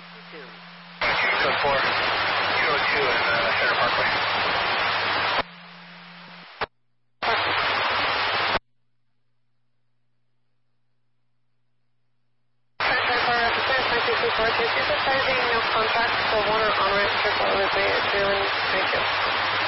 Code 4, 202 in Center Parkway. Advising no contact for one or on-ramp triple with the Thank you.